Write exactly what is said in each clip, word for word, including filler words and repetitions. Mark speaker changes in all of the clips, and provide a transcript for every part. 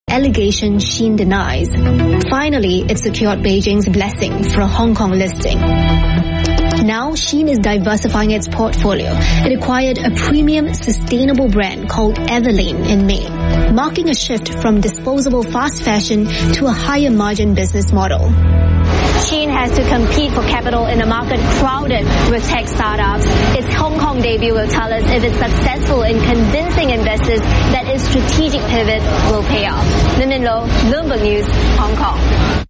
Speaker 1: allegation Shein denies. Finally, it secured Beijing's blessing for a Hong Kong listing. Now, Shein is diversifying its portfolio. It acquired a premium sustainable brand called Everlane in May, marking a shift from disposable fast fashion to a higher margin business model.
Speaker 2: Shein has to compete for capital in a market crowded with tech startups. Its Hong Kong debut will tell us if it's successful in convincing investors that its strategic pivot will pay off. Min Min Lo, Bloomberg News, Hong Kong.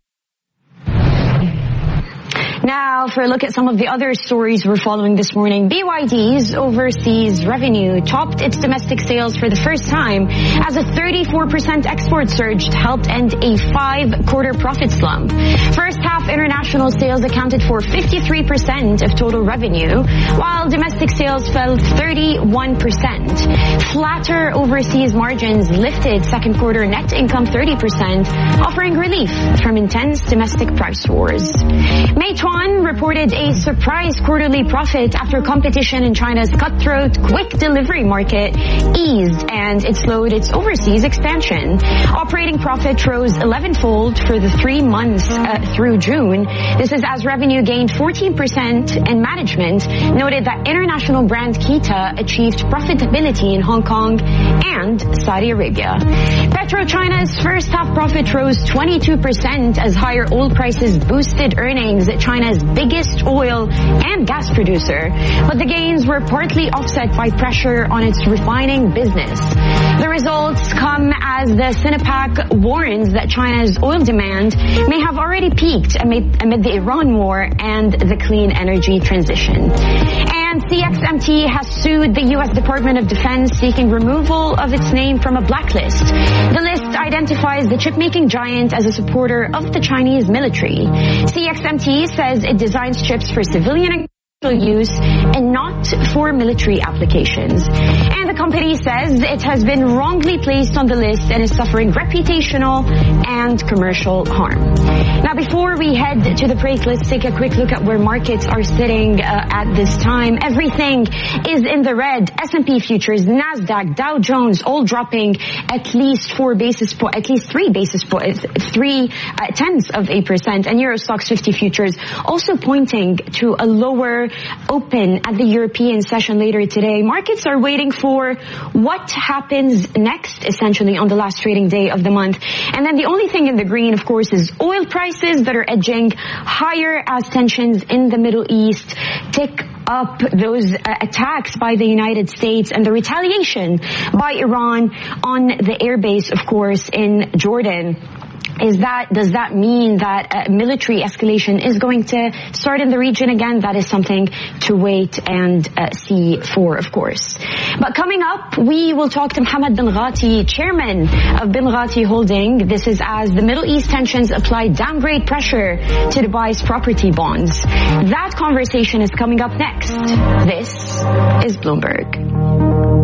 Speaker 3: Now, for a look at some of the other stories we're following this morning, B Y D's overseas revenue topped its domestic sales for the first time as a thirty-four percent export surge helped end a five-quarter profit slump. First half international sales accounted for fifty-three percent of total revenue, while domestic sales fell thirty-one percent. Flatter overseas margins lifted second quarter net income thirty percent, offering relief from intense domestic price wars. Meituan reported a surprise quarterly profit after competition in China's cutthroat quick delivery market eased and it slowed its overseas expansion. Operating profit rose eleven-fold for the three months uh, through June. This is as revenue gained fourteen percent and management noted that international brand Kita achieved profitability in Hong Kong and Saudi Arabia. PetroChina's first half profit rose twenty-two percent as higher oil prices boosted earnings at China's biggest oil and gas producer, but the gains were partly offset by pressure on its refining business. The results come as the Sinopec warns that China's oil demand may have already peaked amid, amid the Iran war and the clean energy transition. And C X M T has sued the U S Department of Defense seeking removal of its name from a blacklist. The list identifies the chip-making giant as a supporter of the Chinese military. C X M T says it designs chips for civilian use and not for military applications. And the company says it has been wrongly placed on the list and is suffering reputational and commercial harm. Now, before we head to the break, let's take a quick look at where markets are sitting uh, at this time. Everything is in the red. S and P futures, Nasdaq, Dow Jones, all dropping at least four basis points, at least three basis points, three uh, tenths of a percent. And Euro Stoxx fifty futures also pointing to a lower open at the European session later today. Markets are waiting for what happens next, essentially, on the last trading day of the month. And then the only thing in the green, of course, is oil prices that are edging higher as tensions in the Middle East tick up those uh, attacks by the United States and the retaliation by Iran on the airbase, of course, in Jordan. Is that, does that mean that uh, military escalation is going to start in the region again? That is something to wait and uh, see for, of course. But coming up, we will talk to Mohammed bin Ghati, chairman of Bin Ghati Holding. This is as the Middle East tensions apply downgrade pressure to Dubai's property bonds. That conversation is coming up next. This is Bloomberg.